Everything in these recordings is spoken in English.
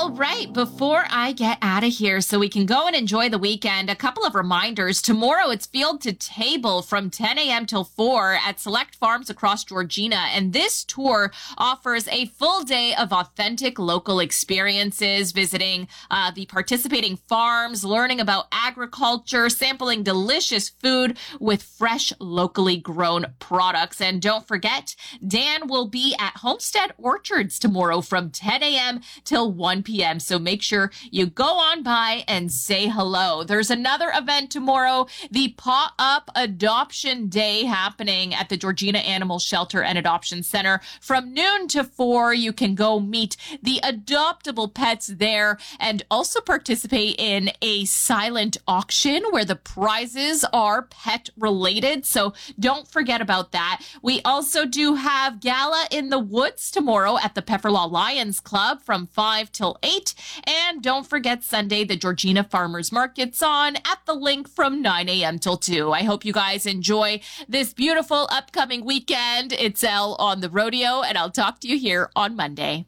All right, before I get out of here so we can go and enjoy the weekend, a couple of reminders. Tomorrow it's Field to Table from 10 a.m. till 4 at select farms across Georgina. And this tour offers a full day of authentic local experiences, visiting the participating farms, learning about agriculture, sampling delicious food with fresh, locally grown products. And don't forget, Dan will be at Homestead Orchards tomorrow from 10 a.m. till 1 p.m. So make sure you go on by and say hello. There's another event tomorrow, the Paw Up Adoption Day, happening at the Georgina Animal Shelter and Adoption Center from noon to 4. You can go meet the adoptable pets there and also participate in a silent auction where the prizes are pet related. So don't forget about that. We also do have Gala in the Woods tomorrow at the Pefferlaw Lions Club from 5 till 8. And don't forget Sunday, the Georgina Farmers Market's on at the Link from 9 a.m. till 2. I hope you guys enjoy this beautiful upcoming weekend. It's Elle on the rodeo, and I'll talk to you here on Monday.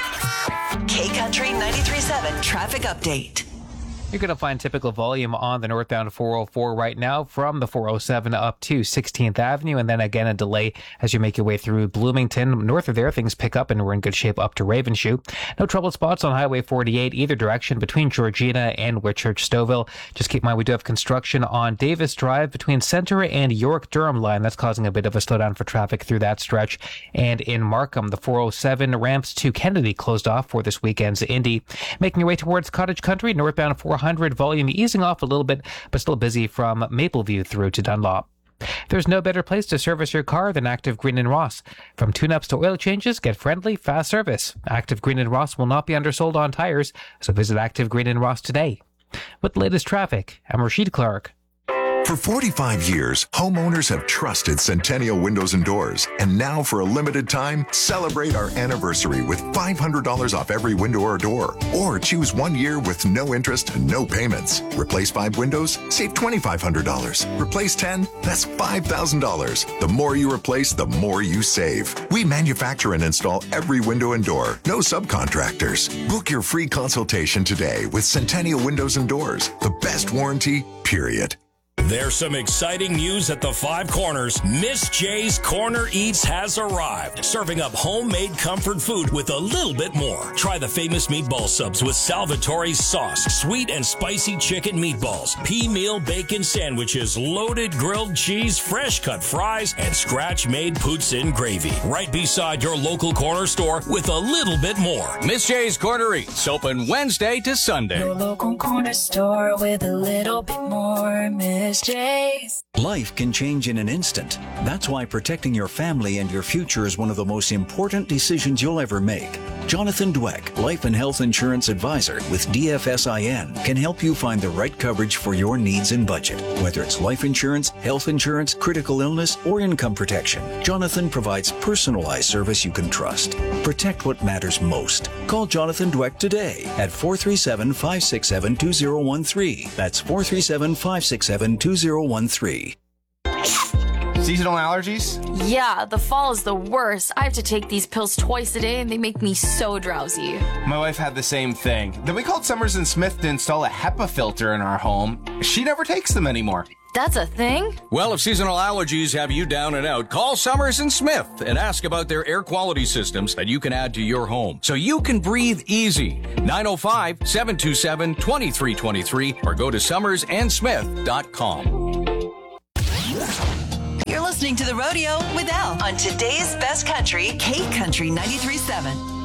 K-Country 93.7 Traffic Update. You're going to find typical volume on the northbound 404 right now from the 407 up to 16th Avenue, and then again a delay as you make your way through Bloomington. North of there, things pick up and we're in good shape up to Ravenshoe. No trouble spots on Highway 48 either direction between Georgina and Whitchurch Stouffville. Just keep in mind we do have construction on Davis Drive between Center and York Durham line. That's causing a bit of a slowdown for traffic through that stretch. And in Markham, the 407 ramps to Kennedy closed off for this weekend's Indy. Making your way towards Cottage Country, northbound 400 volume easing off a little bit, but still busy from Mapleview through to Dunlop. There's no better place to service your car than Active Green and Ross. From tune-ups to oil changes, get friendly, fast service. Active Green and Ross will not be undersold on tires, so visit Active Green and Ross today. With the latest traffic, I'm Rashid Clark. For 45 years, homeowners have trusted Centennial Windows and Doors. And now, for a limited time, celebrate our anniversary with $500 off every window or door. Or choose 1 year with no interest and no payments. Replace 5 windows? Save $2,500. Replace 10? That's $5,000. The more you replace, the more you save. We manufacture and install every window and door. No subcontractors. Book your free consultation today with Centennial Windows and Doors. The best warranty, period. There's some exciting news at the Five Corners. Miss J's Corner Eats has arrived, serving up homemade comfort food with a little bit more. Try the famous meatball subs with Salvatore's sauce, sweet and spicy chicken meatballs, pea meal bacon sandwiches, loaded grilled cheese, fresh cut fries, and scratch-made poutine gravy. Right beside your local corner store with a little bit more. Miss J's Corner Eats, open Wednesday to Sunday. Your local corner store with a little bit more. Miss J's. Life can change in an instant. That's why protecting your family and your future is one of the most important decisions you'll ever make. Jonathan Dweck, Life and Health Insurance Advisor with DFSIN, can help you find the right coverage for your needs and budget. Whether it's life insurance, health insurance, critical illness, or income protection, Jonathan provides personalized service you can trust. Protect what matters most. Call Jonathan Dweck today at 437-567-2013. That's 437-567-2013. Seasonal allergies? Yeah, the fall is the worst. I have to take these pills twice a day and they make me so drowsy. My wife had the same thing. Then we called Summers & Smith to install a HEPA filter in our home. She never takes them anymore. That's a thing? Well, if seasonal allergies have you down and out, call Summers & Smith and ask about their air quality systems that you can add to your home so you can breathe easy. 905-727-2323 or go to summersandsmith.com. You're listening to The Rodeo with Elle on today's best country, K-Country 93.7.